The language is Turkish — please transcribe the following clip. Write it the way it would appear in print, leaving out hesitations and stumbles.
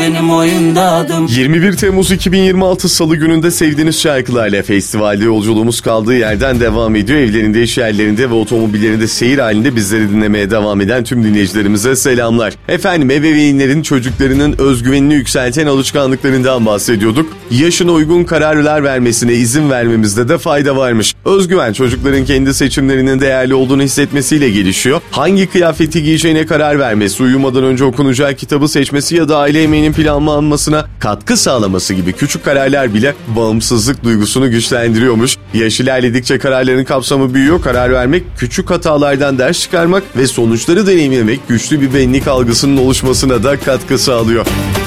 benim oyunda adım. 21 Temmuz 2026 Salı gününde sevdiğiniz şarkılarla festivalde yolculuğumuz kaldığı yerden devam ediyor. Evlerinde, iş yerlerinde ve otomobillerinde seyir halinde bizleri dinlemeye devam eden tüm dinleyicilerimize selamlar. Efendim, ebeveynlerin çocuklarının özgüvenini yükselten alışkanlıklarından bahsediyorduk. Yaşına uygun kararlar vermesine izin vermemizde de fayda varmış. Özgüven çocukların kendi seçimlerinin değerli olduğunu hissetmesiyle gelişiyor. Hangi kıyafeti giyeceğine karar vermesi, uyumadan önce okunacağı kitabı seçmesi ya da aile yemeğinin planlanmasına katkı sağlaması gibi küçük kararlar bile bağımsızlık duygusunu güçlendiriyormuş. Yaş ilerledikçe kararların kapsamı büyüyor. Karar vermek, küçük hatalardan ders çıkarmak ve sonuçları deneyimlemek güçlü bir benlik algısının oluşmasına da katkı sağlıyor.